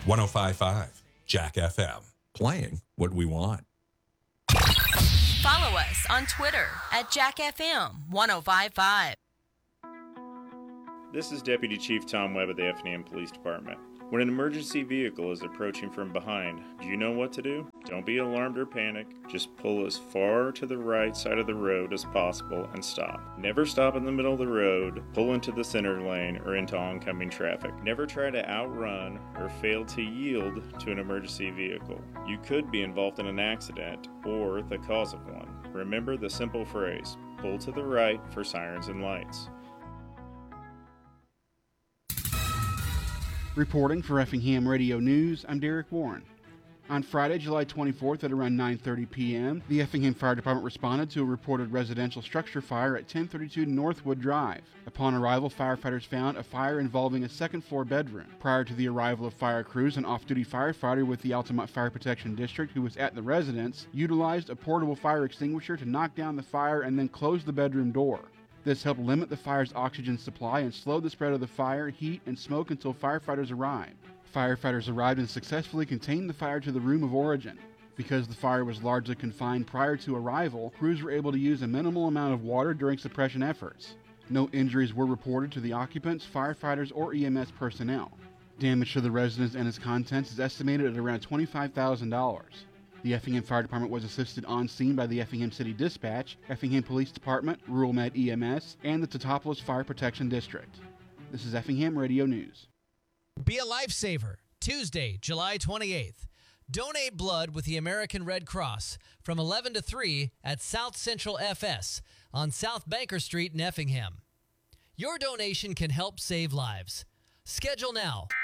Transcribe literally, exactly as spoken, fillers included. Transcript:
one oh five point five Jack F M, playing what we want. Follow us on Twitter at Jack F M one oh five point five. This is Deputy Chief Tom Webb of the Effingham Police Department. When an emergency vehicle is approaching from behind, do you know what to do? Don't be alarmed or panic. Just pull as far to the right side of the road as possible and stop. Never stop in the middle of the road, pull into the center lane, or into oncoming traffic. Never try to outrun or fail to yield to an emergency vehicle. You could be involved in an accident or the cause of one. Remember the simple phrase, pull to the right for sirens and lights. Reporting for Effingham Radio News, I'm Derek Warren. On Friday, July twenty-fourth at around nine thirty p.m., the Effingham Fire Department responded to a reported residential structure fire at ten thirty-two Northwood Drive. Upon arrival, firefighters found a fire involving a second-floor bedroom. Prior to the arrival of fire crews, an off-duty firefighter with the Altamont Fire Protection District who was at the residence utilized a portable fire extinguisher to knock down the fire and then close the bedroom door. This helped limit the fire's oxygen supply and slowed the spread of the fire, heat, and smoke until firefighters arrived. Firefighters arrived and successfully contained the fire to the room of origin. Because the fire was largely confined prior to arrival, crews were able to use a minimal amount of water during suppression efforts. No injuries were reported to the occupants, firefighters, or E M S personnel. Damage to the residence and its contents is estimated at around twenty-five thousand dollars. The Effingham Fire Department was assisted on scene by the Effingham City Dispatch, Effingham Police Department, Rural Med E M S, and the Teutopolis Fire Protection District. This is Effingham Radio News. Be a lifesaver. Tuesday, July twenty-eighth. Donate blood with the American Red Cross from eleven to three at South Central F S on South Banker Street in Effingham. Your donation can help save lives. Schedule now